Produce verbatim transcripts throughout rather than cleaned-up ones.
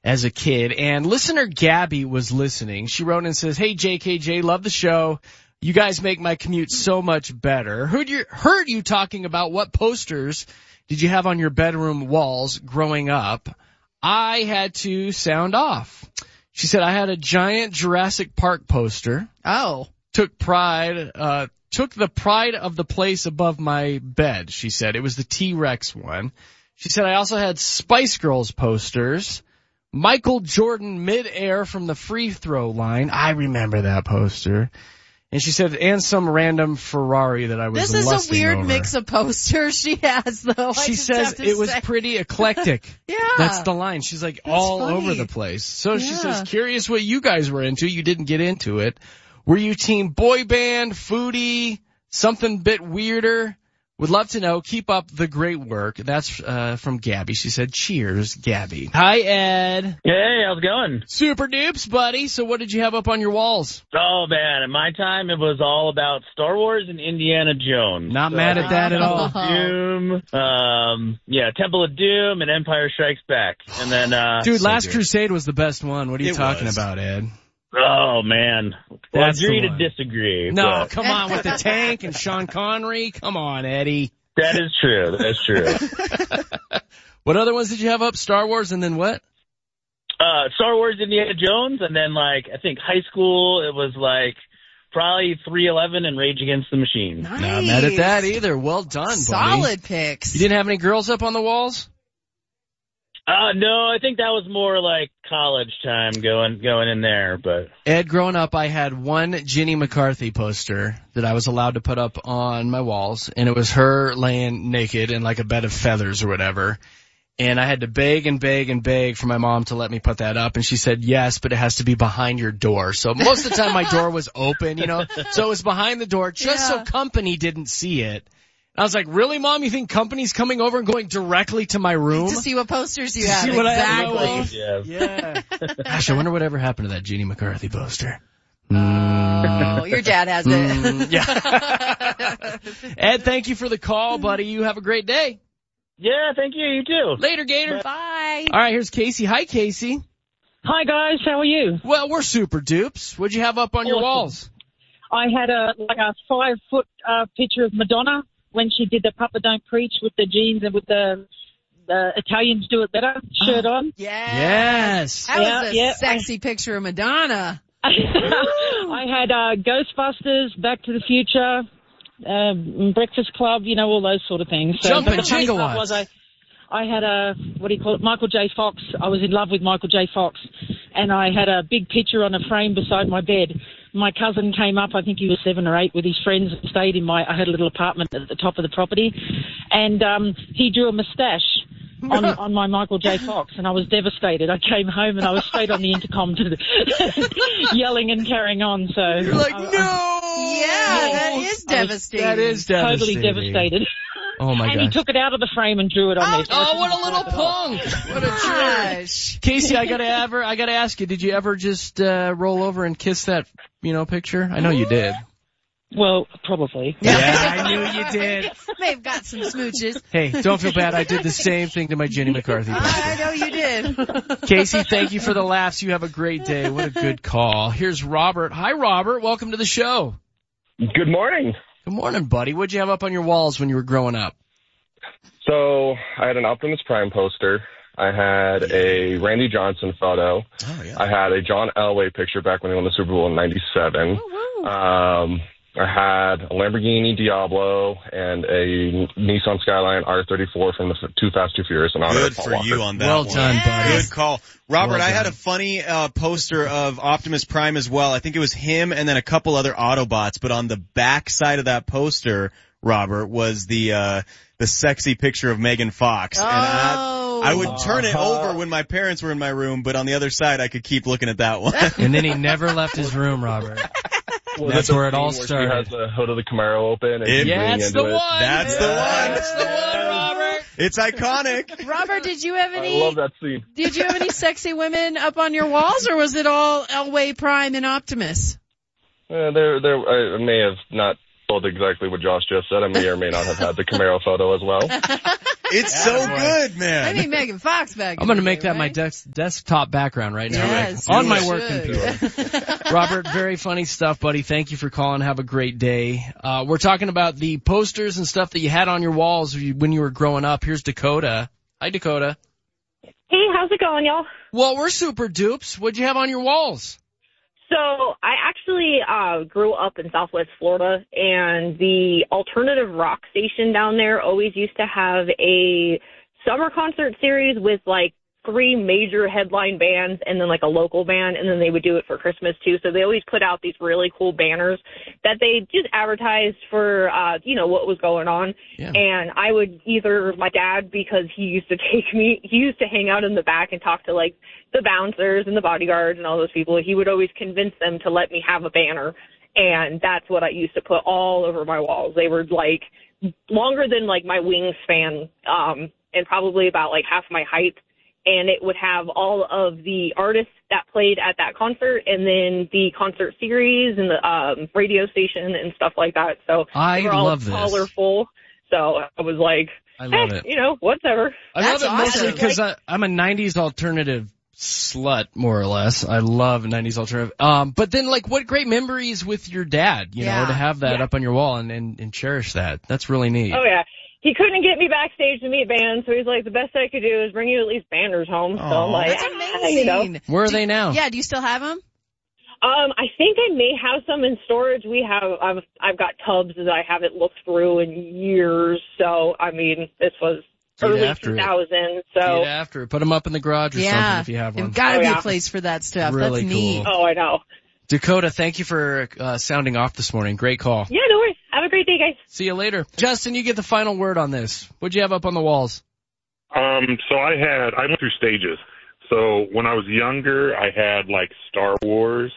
as a kid. And listener Gabby was listening. She wrote in and says, hey, J K J, love the show. You guys make my commute so much better. Heard you, heard you talking about what posters did you have on your bedroom walls growing up. I had to sound off. She said, I had a giant Jurassic Park poster. Oh. Took pride, uh, took the pride of the place above my bed, she said. It was the T-Rex one. She said, I also had Spice Girls posters. Michael Jordan midair from the free throw line. I remember that poster. And she said, and some random Ferrari that I was This is lusting a weird over. mix of posters she has, though. I She just says have to it was say. pretty eclectic. Yeah. That's the line. She's like That's all funny. over the place. So she Yeah. says, curious what you guys were into. You didn't get into it. Were you team boy band, foodie, something bit weirder? Would love to know. Keep up the great work. That's uh from Gabby. She said, cheers, Gabby. Hi, Ed. Hey, how's it going? Super dupes, buddy. So what did you have up on your walls? Oh, man, at my time, it was all about Star Wars and Indiana Jones. Not So mad at that at all. Doom, um, yeah, Temple of Doom and Empire Strikes Back. And then, uh, Dude, So Last good. Crusade was the best one. What are you It talking was. about, Ed? oh, man. Well, That's agree the to one. disagree. No, but come on, with the tank and Sean Connery. Come on, Eddie. that is true. That's true. What other ones did you have up? Star Wars and then what? uh, Star Wars, Indiana Jones, and then, like, I think high school, it was, like, probably three eleven and Rage Against the Machine. Nice. Not mad at that either. Well done, buddy. Solid picks. You didn't have any girls up on the walls? Uh, no, I think that was more like college time going going in there, but Ed, growing up, I had one Ginny McCarthy poster that I was allowed to put up on my walls, and it was her laying naked in like a bed of feathers or whatever. And I had to beg and beg and beg for my mom to let me put that up, and she said yes, but it has to be behind your door. So most of the time my door was open, you know, so it was behind the door just Yeah. so company didn't see it. I was like, really, Mom? You think company's coming over and going directly to my room? To see what posters you To have. see what I have exactly. on my walls? yeah. Yeah. Gosh, I wonder whatever happened to that Ginny McCarthy poster. Oh, your dad has it. Mm, yeah. Ed, thank you for the call, buddy. You have a great day. Yeah, thank you. You too. Later, Gator. Bye. All right, here's Casey. Hi, Casey. Hi guys, how are you? Well, we're super dupes. What'd you have up on your Awesome. walls? I had a like a five foot uh, picture of Madonna when she did the Papa Don't Preach with the jeans and with the the Italians Do It Better shirt on. Yes. Yes. That was Yeah, a yeah. sexy picture of Madonna. I had uh, Ghostbusters, Back to the Future, um, Breakfast Club, you know, all those sort of things. So, Jumping but the funny part gigawatts. was I, I had a, what do you call it, Michael J. Fox. I was in love with Michael J. Fox. And I had a big picture on a frame beside my bed. My cousin came up, I think he was seven or eight, with his friends and stayed in my, I had a little apartment at the top of the property. And um, he drew a moustache on, on my Michael J. Fox, and I was devastated. I came home and I was straight on the intercom to the, yelling and carrying on. So You're like, I, no. Yeah, that is devastating. That is I'm devastating. totally devastated. Oh, my And he gosh. took it out of the frame and drew it on there. Oh, what a little punk. What a jerk. Gosh. Casey, I gotta ever, I gotta ask you, did you ever just, uh, roll over and kiss that, you know, picture? I know you did. Well, probably. Yeah, I knew you did. May have got some smooches. Hey, don't feel bad. I did the same thing to my Jenny McCarthy picture. I know you did. Casey, thank you for the laughs. You have a great day. What a good call. Here's Robert. Hi, Robert. Welcome to the show. Good morning. Good morning, buddy. What'd you have up on your walls when you were growing up? So I had an Optimus Prime poster. I had a Randy Johnson photo. Oh, yeah. I had a John Elway picture back when he won the Super Bowl in ninety-seven. Um, I had a Lamborghini Diablo and a Nissan Skyline R thirty-four from the Too Fast, Too Furious in honor Good of Paul for Walker. you on that Well one. done, buddy. Good call. Robert, Well I had done. a funny uh, poster of Optimus Prime as well. I think it was him and then a couple other Autobots, but on the back side of that poster, Robert, was the uh the sexy picture of Megan Fox. And Oh. I, I would turn it over when my parents were in my room, but on the other side I could keep looking at that one. And then he never left his room, Robert. Was That's it the where it all scene where started. She has the hood of the Camaro open. And It- she's Yeah, leaning that's into the it. one. That's the one. That's the one, Robert. It's iconic. Robert, did you have I any? love that scene. Did you have any sexy women up on your walls, or was it all Elway, Prime, and Optimus? Uh, there, there. I may have not told exactly what Josh just said. I may or may not have had the Camaro photo as well. It's so good, man. I mean, Megan Fox back. I'm going to in the make day, that my right? desk, desktop background right now. Yes, right? On you my work should. computer. Robert, very funny stuff, buddy. Thank you for calling. Have a great day. Uh, we're talking about the posters and stuff that you had on your walls when you were growing up. Here's Dakota. Hi, Dakota. Hey, how's it going, y'all? Well, we're super dupes. What'd you have on your walls? So I actually uh grew up in Southwest Florida, and the alternative rock station down there always used to have a summer concert series with like three major headline bands and then like a local band, and then they would do it for Christmas too. So they always put out these really cool banners that they just advertised for, uh, you know, what was going on. Yeah. And I would either, my dad, because he used to take me, he used to hang out in the back and talk to like the bouncers and the bodyguards and all those people. He would always convince them to let me have a banner. And that's what I used to put all over my walls. They were like longer than like my wingspan, um, and probably about like half my height. And it would have all of the artists that played at that concert and then the concert series and the um, radio station and stuff like that. So I they were all love this. colorful. So I was like, I love eh, it. you know, whatever. I That's love it mostly awesome. because I'm a nineties alternative slut, more or less. I love nineties alternative. Um, but then, like, what great memories with your dad, you Yeah. know, to have that Yeah. up on your wall and, and, and cherish that. That's really neat. Oh, yeah. He couldn't get me backstage to meet bands, so he's like, the best I could do is bring you at least banners home. So I'm like, That's ah, amazing. you know. Where are they now? Yeah, do you still have them? Um, I think I may have some in storage. We have, I've, I've got tubs that I haven't looked through in years. So, I mean, this was Get early after it. two thousand. So, Get after it. Put them up in the garage or something Yeah. if you have one. There's got to Oh, be yeah. a place for that stuff. Really That's neat. cool. oh, I know. Dakota, thank you for uh, sounding off this morning. Great call. Yeah, no worries. Have a great day, guys. See you later. Justin, you get the final word on this. What'd you have up on the walls? Um, so I had, I went through stages. So when I was younger, I had like Star Wars,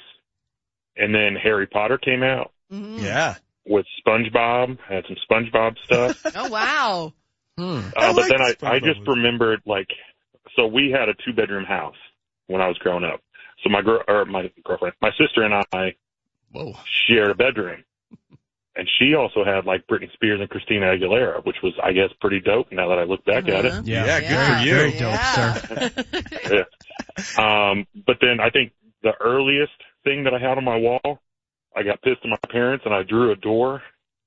and then Harry Potter came out Mhm. Yeah. with SpongeBob. I had some SpongeBob stuff. Oh, wow. Hmm. Uh, but like then I, the I SpongeBob just ones. remembered like, so we had a two bedroom house when I was growing up. So my girl, or my girlfriend, my sister and I Whoa. shared a bedroom. And she also had like Britney Spears and Christina Aguilera, which was, I guess, pretty dope now that I look back at Uh-huh. it. Yeah, good Yeah. for you. Very dope, Yeah. sir. Um, but then I think the earliest thing that I had on my wall, I got pissed at my parents and I drew a door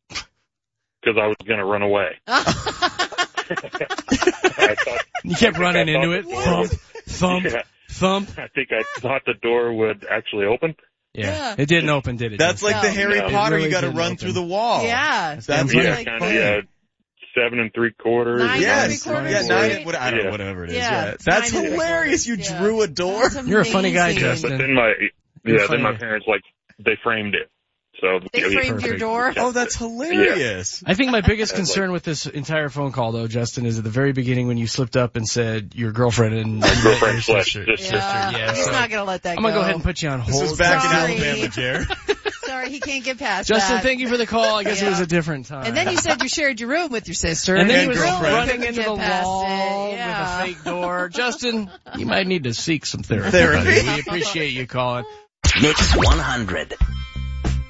because I was going to run away. I thought, You kept I running think I into it. thought the Thump, door thump, Yeah. thump. I think I thought the door would actually open. Yeah. Yeah. It didn't open, did it? That's like No. the Harry No. Potter. It really You got to didn't run open. through the wall. Yeah. That's Sounds Yeah, like kind of, fun. yeah, seven and three quarters. Nine Yes. and three quarters, Yeah, right? nine, what, I don't know, Yeah. whatever it is. Yeah, Yeah. it's That's nine and three hilarious. You quarters, yeah. drew a door. That's You're a funny guy, amazing. Justin. But then my, You're yeah, then my funny. parents, like, they framed it. So, They you know, framed your perfect. door? Oh, that's hilarious. I think my biggest Yeah, like- concern with this entire phone call, though, Justin, is at the very beginning when you slipped up and said your girlfriend and My your girlfriend sister. slash sister. Yeah. Yeah, He's so- not going to let that I'm go. gonna go ahead and put you on This hold. is back Sorry. in Alabama, Jared. Sorry, he can't get past Justin, that. thank you for the call. I guess Yeah. it was a different time. And then you said you shared your room with your sister. And then you he was girlfriend. running couldn't into get the past wall it. Yeah. with a fake door. Justin, you might need to seek some therapy. Therapy. buddy. We appreciate you calling. Mix one hundred.